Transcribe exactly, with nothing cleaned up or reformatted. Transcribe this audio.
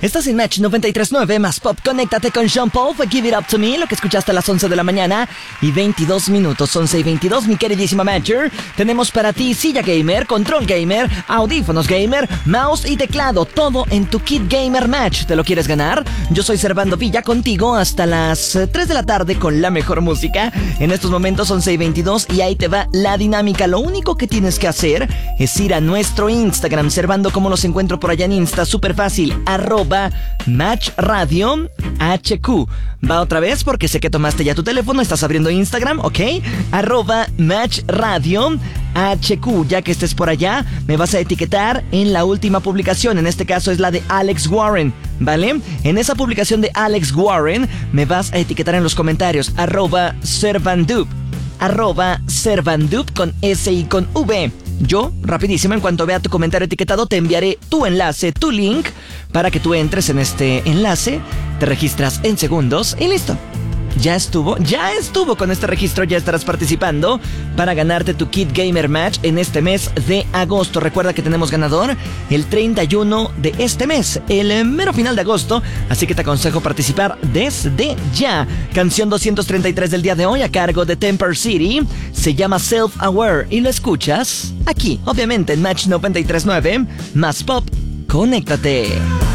Estás en Match noventa y tres punto nueve más Pop. Conéctate con Sean Paul, fue Give It Up To Me, lo que escuchaste a las once de la mañana y veintidós minutos, once y veintidós, mi queridísima Matcher. Tenemos para ti silla gamer, control gamer, audífonos gamer, mouse y teclado, todo en tu kit gamer Match. ¿Te lo quieres ganar? Yo soy Servando Villa, contigo hasta las tres de la tarde con la mejor música. En estos momentos once y veintidós y ahí te va la dinámica. Lo único que tienes que hacer es ir a nuestro Instagram. Servando, ¿cómo los encuentro por allá en Insta? Súper fácil, arroba Match Radio H Q. Va otra vez porque sé que tomaste ya tu teléfono, estás abriendo Instagram, ¿ok? Arroba Match Radio H Q. Ya que estés por allá, me vas a etiquetar en la última publicación. En este caso es la de Alex Warren, ¿vale? En esa publicación de Alex Warren me vas a etiquetar en los comentarios, arroba Servandup, arroba Servandup con S y con V. Yo, rapidísimo, en cuanto vea tu comentario etiquetado, te enviaré tu enlace, tu link, para que tú entres en este enlace, te registras en segundos y listo. Ya estuvo, ya estuvo con este registro, ya estarás participando para ganarte tu Kit Gamer Match en este mes de agosto. Recuerda que tenemos ganador el treinta y uno de este mes, el mero final de agosto, así que te aconsejo participar desde ya. Canción doscientos treinta y tres del día de hoy a cargo de Temper City, se llama Self Aware y lo escuchas aquí, obviamente en Match noventa y tres punto nueve, más Pop. Conéctate.